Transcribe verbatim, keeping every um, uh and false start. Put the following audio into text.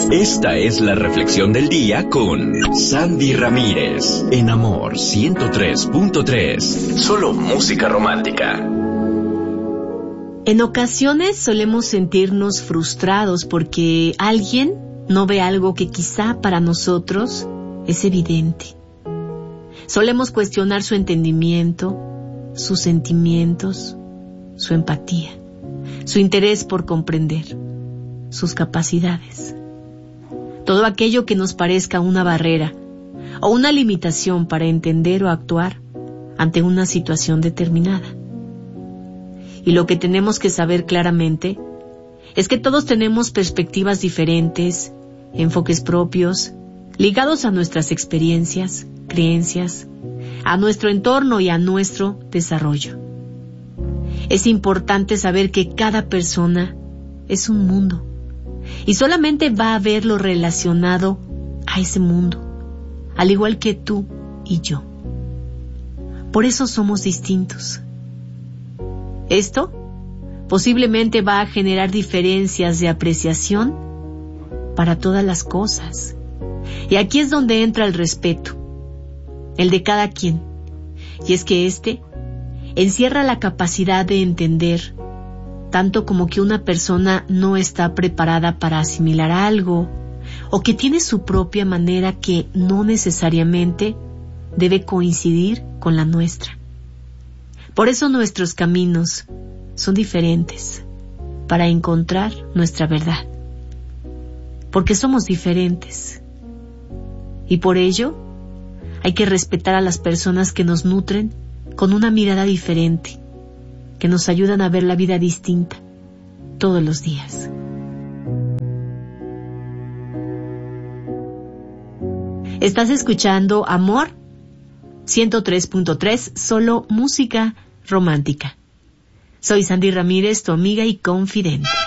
Esta es la reflexión del día con Sandy Ramírez, en Amor ciento tres punto tres. Solo música romántica. En ocasiones solemos sentirnos frustrados porque alguien no ve algo que quizá para nosotros es evidente. Solemos cuestionar su entendimiento, sus sentimientos, su empatía, su interés por comprender, sus capacidades. Todo aquello que nos parezca una barrera o una limitación para entender o actuar ante una situación determinada. Y lo que tenemos que saber claramente es que todos tenemos perspectivas diferentes, enfoques propios, ligados a nuestras experiencias, creencias, a nuestro entorno y a nuestro desarrollo. Es importante saber que cada persona es un mundo y solamente va a ver lo relacionado a ese mundo, al igual que tú y yo. Por eso somos distintos. Esto posiblemente va a generar diferencias de apreciación para todas las cosas. Y aquí es donde entra el respeto, el de cada quien. Y es que este encierra la capacidad de entender, tanto como que una persona no está preparada para asimilar algo, o que tiene su propia manera que no necesariamente debe coincidir con la nuestra. Por eso nuestros caminos son diferentes, para encontrar nuestra verdad. Porque somos diferentes. Y por ello, hay que respetar a las personas que nos nutren con una mirada diferente, que nos ayudan a ver la vida distinta todos los días. Estás escuchando Amor ciento tres punto tres, solo música romántica. Soy Sandy Ramírez, tu amiga y confidente.